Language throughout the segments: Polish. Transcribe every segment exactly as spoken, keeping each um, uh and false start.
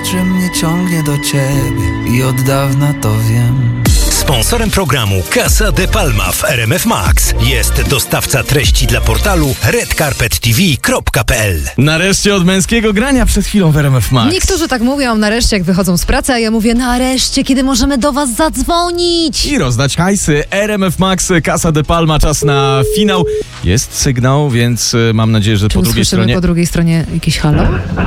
wiatrem mnie ciągnie do ciebie i od dawna to wiem. Sponsorem programu Casa de Palma w R M F Max jest dostawca treści dla portalu red carpet t v kropka p l. Nareszcie od męskiego grania przed chwilą w R M F Max. Niektórzy tak mówią nareszcie, jak wychodzą z pracy, a ja mówię nareszcie, kiedy możemy do was zadzwonić. I rozdać hajsy. R M F Max, Casa de Palma, czas na finał. Jest sygnał, więc mam nadzieję, że Czy po drugiej stronie... po drugiej stronie jakieś halo?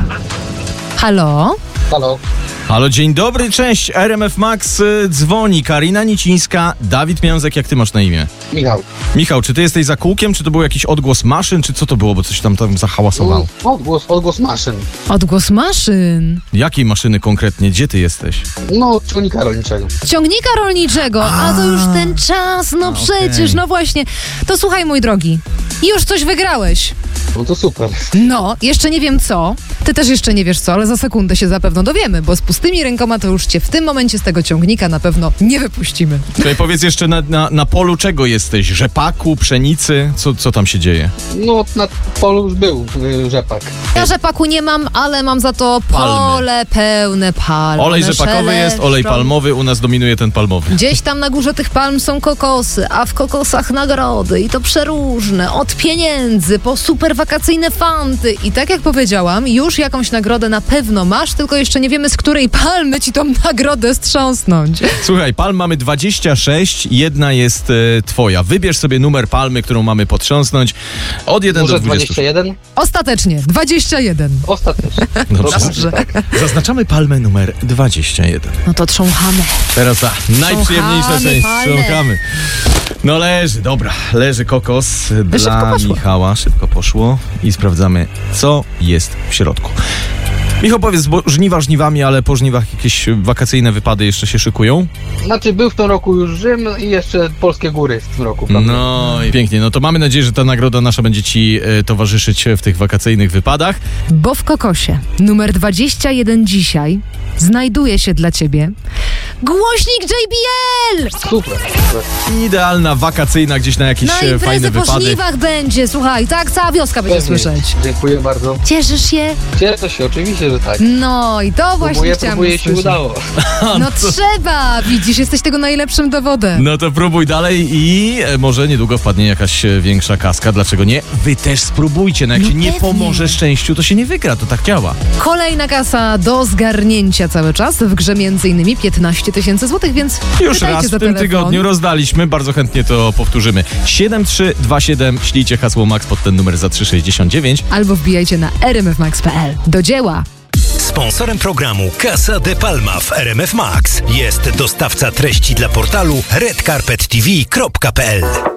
Halo? Halo. Halo, dzień dobry, cześć. R M F Max y, dzwoni. Karina Nicińska, Dawid Miązek, jak ty masz na imię? Michał. Michał, czy ty jesteś za kółkiem, czy to był jakiś odgłos maszyn, czy co to było, bo coś tam tam zahałasowało? Odgłos, odgłos maszyn. Odgłos maszyn. Jakiej maszyny konkretnie? Gdzie ty jesteś? No, ciągnika rolniczego. Ciągnika rolniczego, a, a to już ten czas, no przecież, okay. no właśnie. To słuchaj, mój drogi, już coś wygrałeś. No to super. No, jeszcze nie wiem co, ty też jeszcze nie wiesz co, ale za sekundę się zapewne dowiemy, bo z pustymi rękoma to już cię w tym momencie z tego ciągnika na pewno nie wypuścimy. Tutaj powiedz jeszcze, na, na, na polu czego jesteś? Rzepaku, pszenicy? Co, co tam się dzieje? No, na polu już był y, rzepak. Ja rzepaku nie mam, ale mam za to pole pełne palm. Olej rzepakowy jest, olej palmowy, u nas dominuje ten palmowy. Gdzieś tam na górze tych palm są kokosy, a w kokosach nagrody i to przeróżne, od pieniędzy po super wakacyjne fanty. I tak jak powiedziałam, już jakąś nagrodę na pewno masz, tylko jeszcze nie wiemy, z której palmy ci tą nagrodę strząsnąć. Słuchaj, palm mamy dwadzieścia sześć, jedna jest e, twoja. Wybierz sobie numer palmy, którą mamy potrząsnąć od jeden Może do dwudziestu. dwadzieścia jeden? Ostatecznie, dwadzieścia jeden. Ostatecznie. Dobrze. Dobrze. Zaznaczamy palmę numer dwadzieścia jeden. No to trząchamy. Teraz ta najprzyjemniejsza Trząchamy część. palmę. Trząchamy. No leży, dobra. Leży kokos Szybko dla poszło. Michała. Szybko poszło. I sprawdzamy, co jest w środku. Michał, powiedz, bo żniwa żniwami, ale po żniwach jakieś wakacyjne wypady jeszcze się szykują? Znaczy, był w tym roku już Rzym i jeszcze polskie góry w tym roku, prawda? No i pięknie. No to mamy nadzieję, że ta nagroda nasza będzie ci e, towarzyszyć w tych wakacyjnych wypadach. Bo w kokosie numer dwadzieścia jeden dzisiaj znajduje się dla ciebie głośnik J B L! Super, super. Idealna, wakacyjna, gdzieś na jakieś Na e, fajne imprezę po wypady. żniwach będzie, słuchaj, tak cała wioska będzie Pewnie. słyszeć. Dziękuję bardzo. Cieszysz się? Cieszę się, oczywiście, że tak. No i to właśnie Próbuję, chciałam próbuję, się usłyszeć. udało. No trzeba, widzisz, jesteś tego najlepszym dowodem. No to próbuj dalej i e, może niedługo wpadnie jakaś e, większa kaska. Dlaczego nie? Wy też spróbujcie. No jak No się nie pewnie. pomoże szczęściu, to się nie wygra. To tak działa. Kolejna kasa do zgarnięcia cały czas, w grze między innymi piętnaście tysięcy złotych, więc Już wydajcie raz w za tym telefon. tygodniu rozdaliśmy. Bardzo chętnie to powtórzymy. siedem trzy dwa siedem. Ślijcie hasło Max pod ten numer za trzy sześćdziesiąt dziewięć. Albo wbijajcie na r m f max kropka p l. Do dzieła! Sponsorem programu Casa de Palma w R M F Max jest dostawca treści dla portalu red carpet t v kropka p l.